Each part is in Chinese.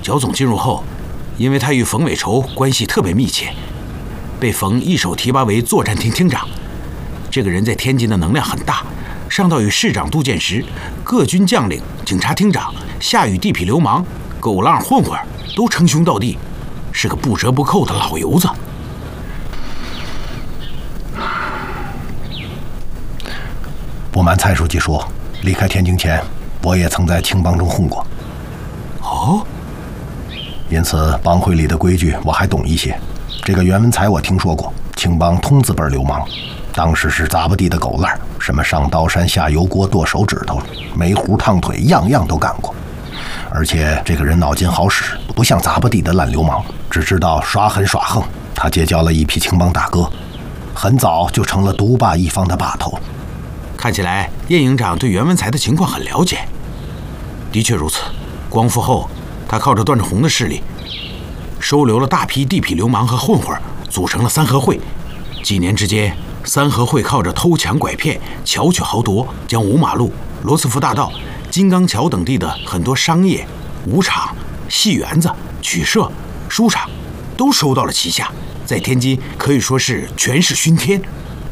剿总进入后，因为他与冯伟筹关系特别密切，被冯一手提拔为作战厅厅长。这个人在天津的能量很大，上到与市长杜建时，各军将领、警察厅长，下与地痞流氓、狗浪混混都称兄道弟，是个不折不扣的老油子。 不瞒蔡书记说，离开天津前，我也曾在青帮中混过。 哦， 因此帮会里的规矩我还懂一些。这个袁文才我听说过，青帮通字辈流氓，当时是杂不地的狗烂，什么上刀山下油锅剁手指头，煤糊烫腿，样样都干过。而且这个人脑筋好使，不像杂不地的烂流氓，只知道耍狠耍横。他结交了一批青帮大哥，很早就成了独霸一方的霸头。 看起来叶营长对袁文才的情况很了解。的确如此，光复后，他靠着段志宏的势力，收留了大批地痞流氓和混混，组成了三合会。几年之间，三合会靠着偷抢拐骗、巧取豪夺，将五马路、罗斯福大道、金刚桥等地的很多商业、舞场、戏园子、曲社、书场都收到了旗下，在天津可以说是权势熏天。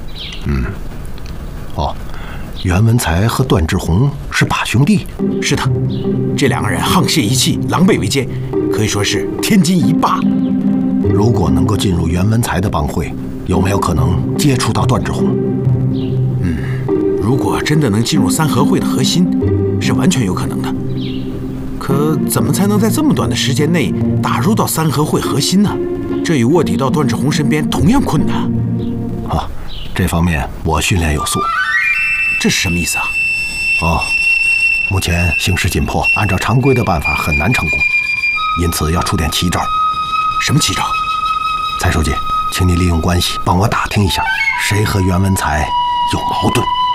袁文才和段志宏是把兄弟？ 是的，这两个人沆瀣一气，狼狈为奸，可以说是天津一霸。 如果能够进入袁文才的帮会，有没有可能接触到段志宏？ 如果真的能进入三合会的核心，是完全有可能的。可怎么才能在这么短的时间内打入到三合会核心呢？这与卧底到段志宏身边同样困难。 这方面我训练有素。 这是什么意思啊？ 目前形势紧迫，按照常规的办法很难成功，因此要出点奇招。 什么奇招？ 蔡书记，请你利用关系帮我打听一下，谁和袁文才有矛盾。